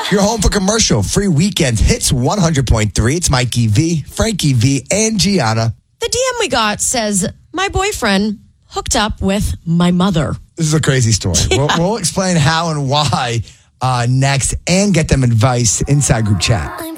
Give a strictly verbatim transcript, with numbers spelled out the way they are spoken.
You're home for commercial free weekend hits one hundred point three. It's Mikey V, Frankie V, and Gianna. The D M we got says, my boyfriend hooked up with my mother. This is a crazy story. Yeah. We'll, we'll explain how and why uh, next and get them advice inside group chat.